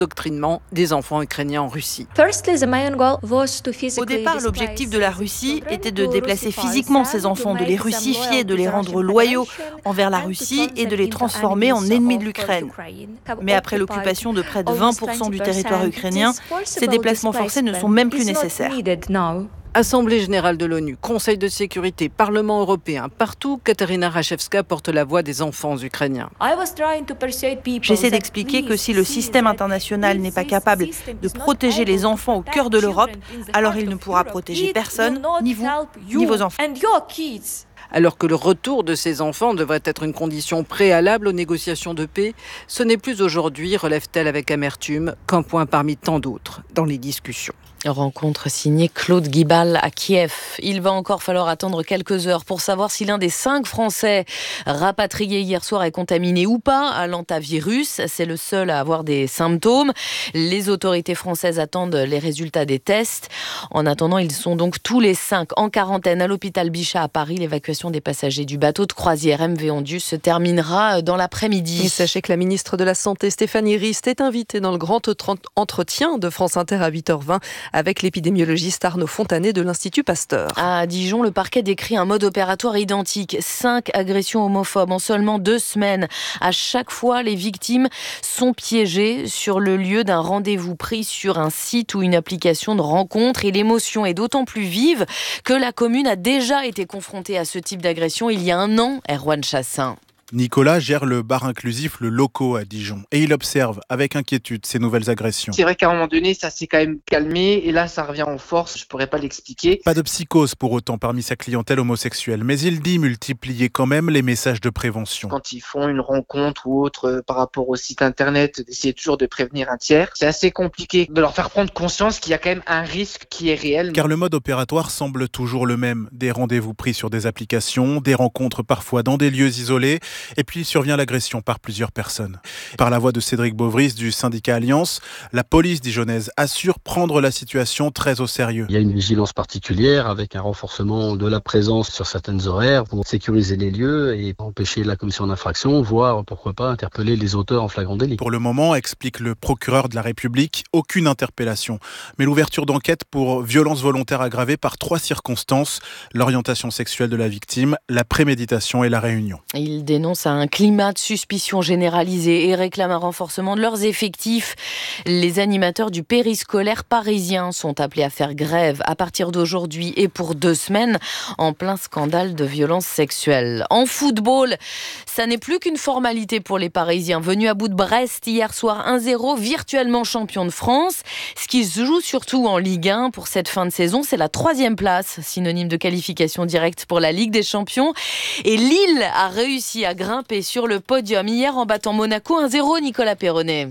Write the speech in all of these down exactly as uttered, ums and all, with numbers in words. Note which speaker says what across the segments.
Speaker 1: l'endoctrinement des enfants ukrainiens en Russie.
Speaker 2: Au départ, l'objectif de la Russie était de déplacer physiquement ces enfants, de les russifier, de les rendre loyaux envers la Russie et de les transformer en ennemis de l'Ukraine. Mais après l'occupation de près de vingt pour cent du territoire ukrainien, ces déplacements forcés ne sont même plus nécessaires.
Speaker 1: Assemblée générale de l'ONU, Conseil de sécurité, Parlement européen, partout, Kateryna Rachevska porte la voix des enfants ukrainiens.
Speaker 2: J'essaie d'expliquer que si le système international n'est pas capable de protéger les enfants au cœur de l'Europe, alors il ne pourra protéger personne, ni vous, ni vos enfants.
Speaker 1: Alors que le retour de ces enfants devrait être une condition préalable aux négociations de paix, ce n'est plus aujourd'hui, relève-t-elle avec amertume, qu'un point parmi tant d'autres dans les discussions.
Speaker 3: Rencontre signée Claude Guibal à Kiev. Il va encore falloir attendre quelques heures pour savoir si l'un des cinq Français rapatriés hier soir est contaminé ou pas à l'hantavirus. C'est le seul à avoir des symptômes. Les autorités françaises attendent les résultats des tests. En attendant, ils sont donc tous les cinq en quarantaine à l'hôpital Bichat à Paris. L'évacuation des passagers du bateau de croisière M V Ondius se terminera dans l'après-midi.
Speaker 4: Et sachez que la ministre de la Santé, Stéphanie Rist, est invitée dans le grand entretien de France Inter à huit heures vingt avec l'épidémiologiste Arnaud Fontanet de l'Institut Pasteur.
Speaker 3: À Dijon, le parquet décrit un mode opératoire identique. Cinq agressions homophobes en seulement deux semaines. À chaque fois, les victimes sont piégées sur le lieu d'un rendez-vous pris sur un site ou une application de rencontre. Et l'émotion est d'autant plus vive que la commune a déjà été confrontée à ce type d'agression il y a un an. Erwan Chassin.
Speaker 5: Nicolas gère le bar inclusif Le Loco à Dijon et il observe avec inquiétude ces nouvelles agressions.
Speaker 6: C'est vrai qu'à un moment donné, ça s'est quand même calmé et là, ça revient en force. Je pourrais pas l'expliquer.
Speaker 5: Pas de psychose pour autant parmi sa clientèle homosexuelle, mais il dit multiplier quand même les messages de prévention.
Speaker 6: Quand ils font une rencontre ou autre euh, par rapport au site internet, d'essayer toujours de prévenir un tiers. C'est assez compliqué de leur faire prendre conscience qu'il y a quand même un risque qui est réel.
Speaker 5: Car le mode opératoire semble toujours le même. Des rendez-vous pris sur des applications, des rencontres parfois dans des lieux isolés. Et puis survient l'agression par plusieurs personnes. Par la voix de Cédric Beauvris du syndicat Alliance, la police dijonnaise assure prendre la situation très au sérieux.
Speaker 7: Il y a une vigilance particulière avec un renforcement de la présence sur certaines horaires pour sécuriser les lieux et empêcher la commission d'infraction, voire pourquoi pas interpeller les auteurs en flagrant délit.
Speaker 5: Pour le moment, explique le procureur de la République, aucune interpellation. Mais l'ouverture d'enquête pour violence volontaire aggravée par trois circonstances, l'orientation sexuelle de la victime, la préméditation et la réunion.
Speaker 3: Il dénonce un climat de suspicion généralisé et réclame un renforcement de leurs effectifs. Les animateurs du périscolaire parisien sont appelés à faire grève à partir d'aujourd'hui et pour deux semaines en plein scandale de violence sexuelle. En football, ça n'est plus qu'une formalité pour les Parisiens venus à bout de Brest hier soir un zéro, virtuellement champion de France. Ce qui se joue surtout en Ligue un pour cette fin de saison, c'est la troisième place, synonyme de qualification directe pour la Ligue des Champions. Et Lille a réussi à grimper sur le podium hier en battant Monaco un zéro, Nicolas Perronnet.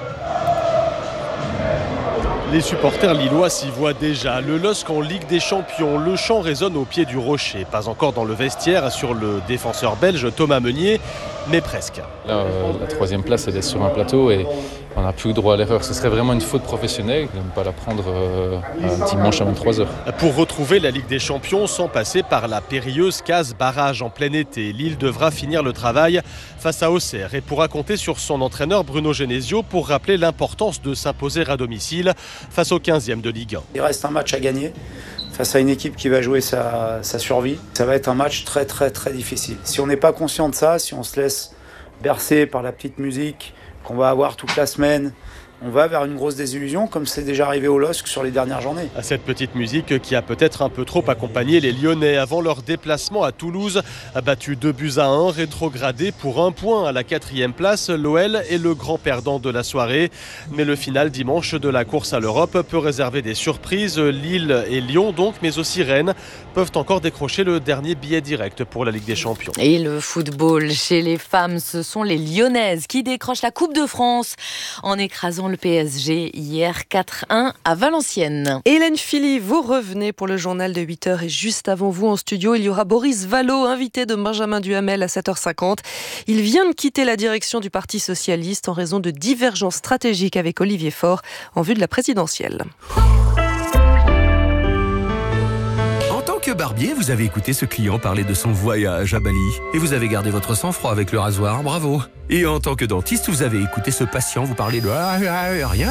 Speaker 8: Les supporters lillois s'y voient déjà. Le L O S C en Ligue des Champions. Le chant résonne au pied du rocher. Pas encore dans le vestiaire sur le défenseur belge Thomas Meunier, mais presque.
Speaker 9: Là, euh, la troisième place, elle est sur un plateau et on n'a plus droit à l'erreur. Ce serait vraiment une faute professionnelle de ne pas la prendre euh, un dimanche à vingt-trois heures.
Speaker 8: Pour retrouver la Ligue des Champions sans passer par la périlleuse case barrage en plein été, Lille devra finir le travail face à Auxerre et pourra compter sur son entraîneur Bruno Genesio pour rappeler l'importance de s'imposer à domicile face au quinzième de Ligue un.
Speaker 10: Il reste un match à gagner face à une équipe qui va jouer sa, sa survie. Ça va être un match très très très difficile. Si on n'est pas conscient de ça, si on se laisse bercer par la petite musique qu'on va avoir toute la semaine, on va vers une grosse désillusion comme c'est déjà arrivé au L O S C sur les dernières journées.
Speaker 8: À cette petite musique qui a peut-être un peu trop accompagné les Lyonnais avant leur déplacement à Toulouse, a battu deux buts à un, rétrogradé pour un point à la quatrième place. L'O L est le grand perdant de la soirée. Mais le final dimanche de la course à l'Europe peut réserver des surprises. Lille et Lyon donc, mais aussi Rennes, peuvent encore décrocher le dernier billet direct pour la Ligue des Champions.
Speaker 3: Et le football chez les femmes, ce sont les Lyonnaises qui décrochent la Coupe de France en écrasant le P S G hier quatre un à Valenciennes.
Speaker 4: Hélène Philly, vous revenez pour le journal de huit heures et juste avant vous en studio, il y aura Boris Vallaud, invité de Benjamin Duhamel à sept heures cinquante. Il vient de quitter la direction du Parti Socialiste en raison de divergences stratégiques avec Olivier Faure en vue de la présidentielle.
Speaker 11: En tant que barbier, vous avez écouté ce client parler de son voyage à Bali et vous avez gardé votre sang-froid avec le rasoir, bravo. Et en tant que dentiste, vous avez écouté ce patient vous parler de ah, ah, rien.